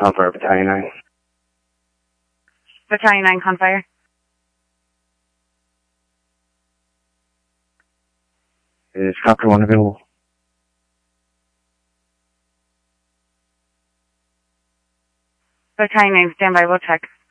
Confire Battalion 9. Battalion 9, Confire. Is Copter 1 available? Battalion 9, stand by, we'll check.